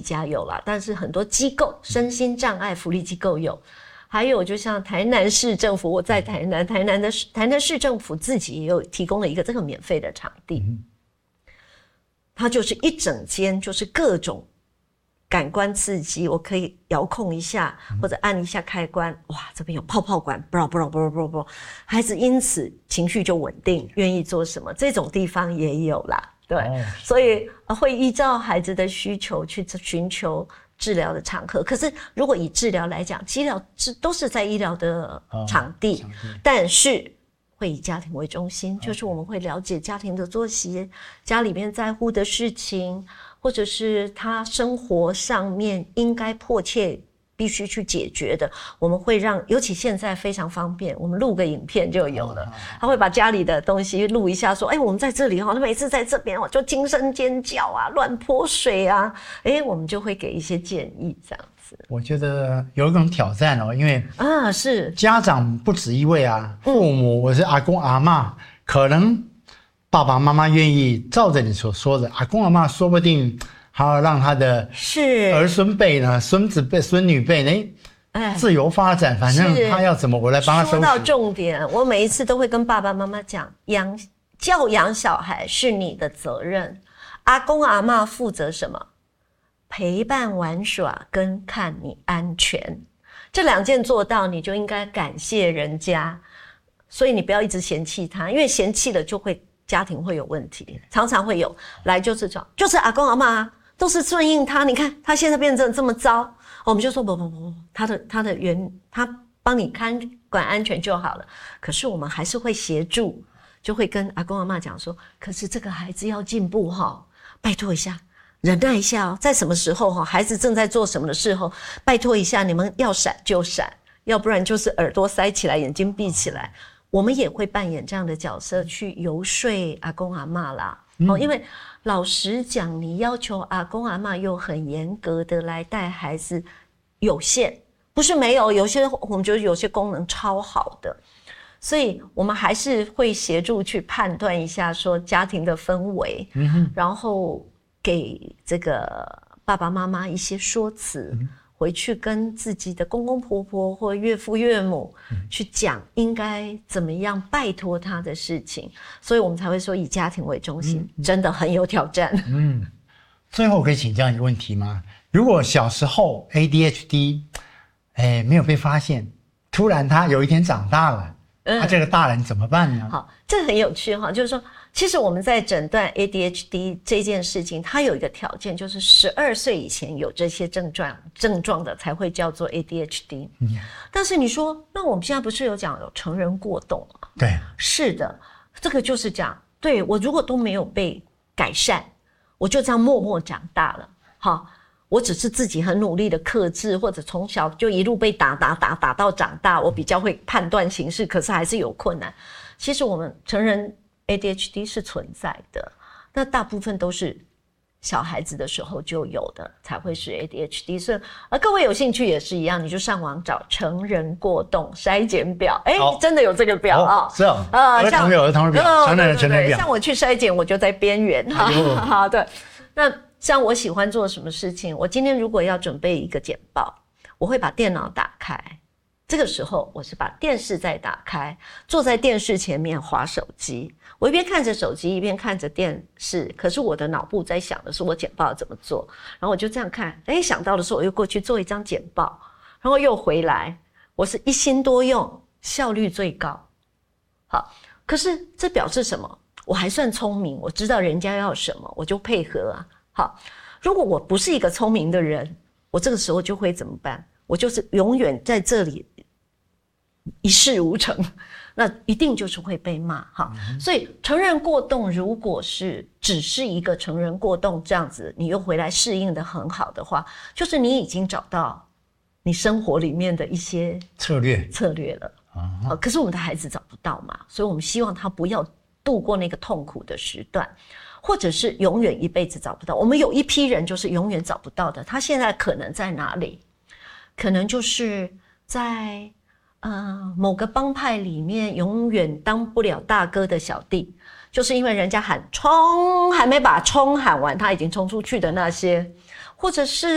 家有啦，但是很多机构身心障碍福利机构有，还有就像台南市政府，我在台南市政府自己也有提供了一个这个免费的场地，它就是一整间就是各种感官刺激，我可以遥控一下或者按一下开关，哇，这边有泡泡管，不，孩子因此情绪就稳定，愿意做什么，这种地方也有啦，对，所以会依照孩子的需求去寻求治疗的场合。可是如果以治疗来讲，医疗都是在医疗的场地，但是会以家庭为中心，就是我们会了解家庭的作息，家里面在乎的事情，或者是他生活上面应该迫切必须去解决的，我们会让，尤其现在非常方便，我们录个影片就有了，他会把家里的东西录一下，说我们在这里他每次在这边就惊声尖叫啊，乱泼水啊，我们就会给一些建议这样子。 我觉得有一种挑战因为是家长不止一位啊，父母我是阿公阿嬷，可能爸爸妈妈愿意照着你所说的，阿公阿嬷说不定还要让他的儿孙辈呢、孙子辈、孙女辈自由发展，反正他要怎么我来帮他收拾。 说到重点，我每一次都会跟爸爸妈妈讲，教养小孩是你的责任，阿公阿嬷负责什么？陪伴玩耍跟看你安全，这两件做到，你就应该感谢人家。所以你不要一直嫌弃他，因为嫌弃了就会家庭会有问题，常常会有。来就是这样，就是阿公阿嬷都是顺应他，你看他现在变成这么糟，我们就说不，他帮你看管安全就好了。可是我们还是会协助，就会跟阿公阿嬷讲说，可是这个孩子要进步拜托一下。忍耐一下在什么时候孩子正在做什么的时候，拜托一下，你们要闪就闪，要不然就是耳朵塞起来，眼睛闭起来。我们也会扮演这样的角色去游说阿公阿嬷啦。因为老实讲，你要求阿公阿嬷又很严格的来带孩子，有限，不是没有，有些我们觉得有些功能超好的，所以我们还是会协助去判断一下说家庭的氛围，然后给这个爸爸妈妈一些说辞，回去跟自己的公公婆婆或岳父岳母去讲应该怎么样拜托他的事情，所以我们才会说以家庭为中心，真的很有挑战。 最后可以请教一个问题吗？如果小时候 ADHD 没有被发现，突然他有一天长大了，这个大人怎么办呢？ 好，这很有趣就是说，其实我们在诊断 ADHD 这件事情，它有一个条件，就是12岁以前有这些症状的才会叫做 ADHD。但是你说，那我们现在不是有讲有成人过动吗？ 对， 是的，这个就是讲，对，我如果都没有被改善，我就这样默默长大了。好，我只是自己很努力的克制，或者从小就一路被打到长大，我比较会判断形势，可是还是有困难。其实我们成人 ADHD 是存在的，那大部分都是小孩子的时候就有的，才会是 ADHD。所以各位有兴趣也是一样，你就上网找成人过动筛检表，真的有这个表是儿童有儿童的表，成人有成人表。 像我去筛检，我就在边缘。好，对。那像我喜欢做什么事情，我今天如果要准备一个简报，我会把电脑打开。这个时候我是把电视再打开，坐在电视前面滑手机，我一边看着手机一边看着电视，可是我的脑部在想的是我简报要怎么做，然后我就这样看，想到的时候我又过去做一张简报，然后又回来，我是一心多用，效率最高。好，可是这表示什么？我还算聪明，我知道人家要什么，我就配合啊。好，如果我不是一个聪明的人，我这个时候就会怎么办？我就是永远在这里一事无成，那一定就是会被骂哈。所以成人过动如果是只是一个成人过动这样子，你又回来适应的很好的话，就是你已经找到你生活里面的一些策略了。可是我们的孩子找不到嘛，所以我们希望他不要度过那个痛苦的时段，或者是永远一辈子找不到。我们有一批人就是永远找不到的，他现在可能在哪里？可能就是在某个帮派里面永远当不了大哥的小弟，就是因为人家喊冲，还没把冲喊完，他已经冲出去的那些，或者是